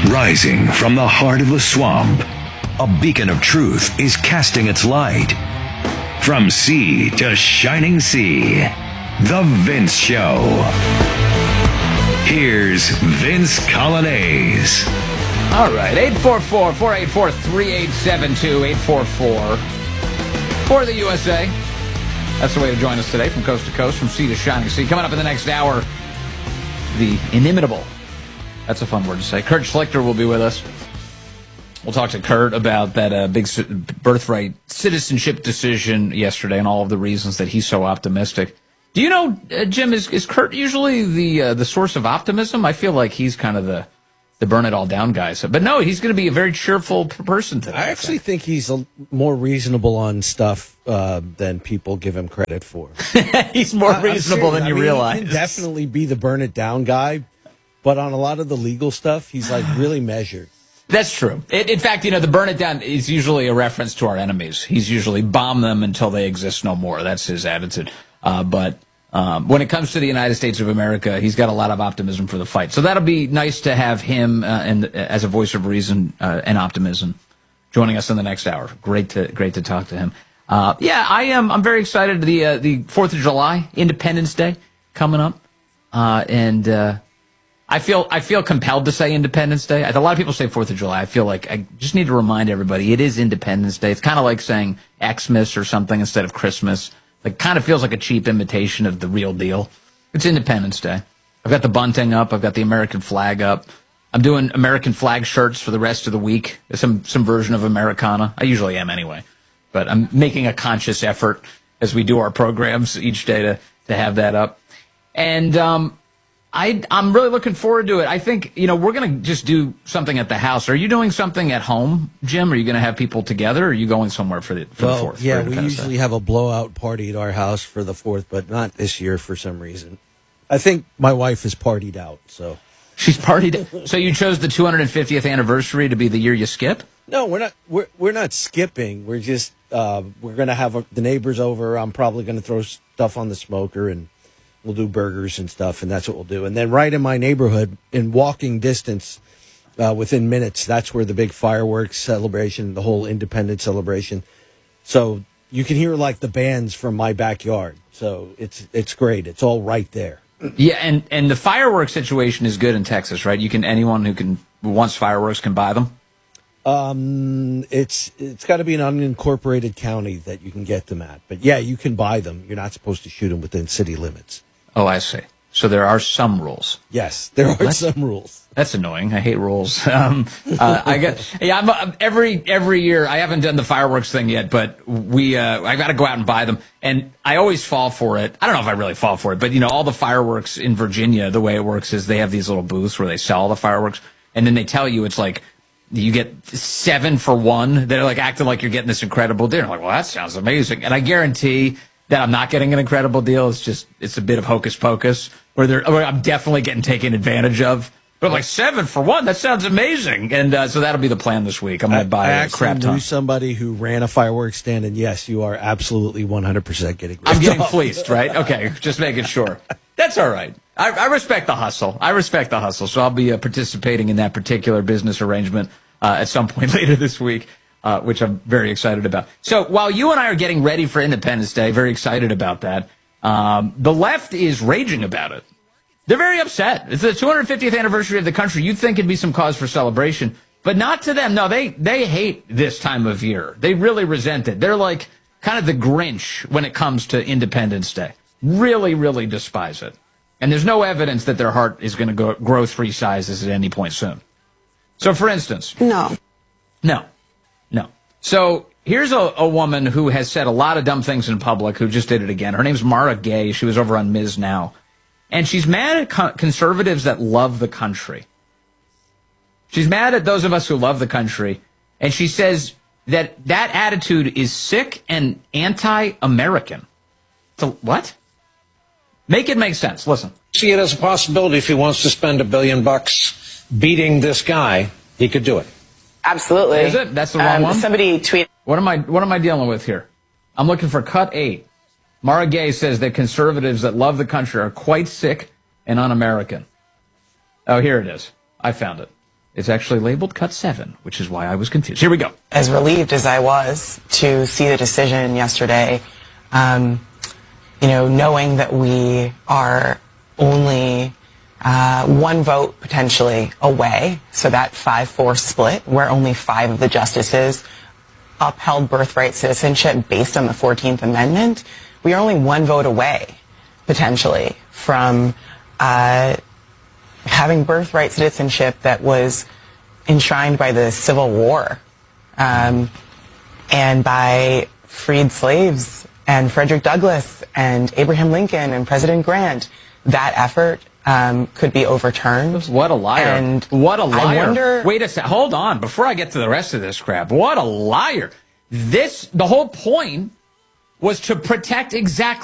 Rising from the heart of the swamp, a beacon of truth is casting its light. From sea to shining sea, The Vince Show. Here's Vince Coglianese. All right, 844-484-3872, 844 for the USA. That's the way to join us today from coast to coast, from sea to shining sea. Coming up in the next hour, the inimitable, that's a fun word to say, Kurt Schlichter will be with us. We'll talk to Kurt about that big birthright citizenship decision yesterday and all of the reasons that he's so optimistic. Do you know, Jim, is Kurt usually the source of optimism? I feel like he's kind of the burn it all down guy. So, but no, he's going to be a very cheerful person today. I actually think he's more reasonable on stuff than people give him credit for. He's more reasonable than you realize. He can definitely be the burn it down guy, but on a lot of the legal stuff, he's like really measured. That's true. In fact, the burn it down is usually a reference to our enemies. He's usually bomb them until they exist no more. That's his attitude. But when it comes to the United States of America, he's got a lot of optimism for the fight. So that'll be nice to have him and as a voice of reason and optimism joining us in the next hour. Great to talk to him. I am. I'm very excited. The 4th of July, Independence Day, coming up, and I feel compelled to say Independence Day. A lot of people say 4th of July. I feel like I just need to remind everybody it is Independence Day. It's kind of like saying Xmas or something instead of Christmas. Like, kind of feels like a cheap imitation of the real deal. It's Independence Day. I've got the bunting up. I've got the American flag up. I'm doing American flag shirts for the rest of the week. Some version of Americana. I usually am anyway. But I'm making a conscious effort as we do our programs each day to have that up. And I'm really looking forward to it. I think, we're going to just do something at the house. Are you doing something at home, Jim? Are you going to have people together, or are you going somewhere for the 4th? Yeah, we usually have a blowout party at our house for the 4th, but not this year for some reason. I think my wife is partied out, so. She's partied. So you chose the 250th anniversary to be the year you skip? No, we're not skipping. We're just, we're going to have the neighbors over. I'm probably going to throw stuff on the smoker, and we'll do burgers and stuff, and that's what we'll do. And then right in my neighborhood, in walking distance, within minutes, that's where the big fireworks celebration, the whole independence celebration. So you can hear like the bands from my backyard. So it's great. It's all right there. Yeah, and the fireworks situation is good in Texas, right? Anyone who wants fireworks can buy them. It's got to be an unincorporated county that you can get them at. But yeah, you can buy them. You're not supposed to shoot them within city limits. Oh, I see. So there are some rules. Yes, there are some rules. That's annoying. I hate rules. I'm every year. I haven't done the fireworks thing yet, but I got to go out and buy them, and I always fall for it. I don't know if I really fall for it, but all the fireworks in Virginia, the way it works is they have these little booths where they sell all the fireworks, and then they tell you it's like you get 7 for 1. They're like acting like you're getting this incredible deal. I'm like, well, that sounds amazing, and I guarantee that I'm not getting an incredible deal. It's a bit of hocus pocus where I'm definitely getting taken advantage of. But I'm like, 7 for 1, that sounds amazing. And so that'll be the plan this week. I'm going to buy a crap ton. I actually knew somebody who ran a fireworks stand, and yes, you are absolutely 100% getting I'm getting fleeced, right? Okay, just making sure. That's all right. I respect the hustle. So I'll be participating in that particular business arrangement at some point later this week. Which I'm very excited about. So while you and I are getting ready for Independence Day, very excited about that, the left is raging about it. They're very upset. It's the 250th anniversary of the country. You'd think it'd be some cause for celebration, but not to them. No, they hate this time of year. They really resent it. They're like kind of the Grinch when it comes to Independence Day. Really, really despise it. And there's no evidence that their heart is going to grow 3 sizes at any point soon. So, for instance. No. So here's a woman who has said a lot of dumb things in public who just did it again. Her name's Mara Gay. She was over on Ms. Now. And she's mad at conservatives that love the country. She's mad at those of us who love the country. And she says that attitude is sick and anti-American. So what? Make it make sense. Listen. See it as a possibility if he wants to spend $1 billion beating this guy, he could do it. Absolutely. Is it? That's the wrong one? Somebody tweeted. What am I dealing with here? I'm looking for cut 8. Mara Gay says that conservatives that love the country are quite sick and un-American. Oh, here it is. I found it. It's actually labeled Cut 7, which is why I was confused. Here we go. As relieved as I was to see the decision yesterday, knowing that we are only one vote potentially away, so that 5-4 split, where only 5 of the justices upheld birthright citizenship based on the 14th Amendment, we are only one vote away, potentially, from having birthright citizenship that was enshrined by the Civil War and by freed slaves and Frederick Douglass and Abraham Lincoln and President Grant. That effort could be overturned. What a liar. And what a liar. I wonder... Wait a second. Hold on. Before I get to the rest of this crap, what a liar. The whole point was to protect exactly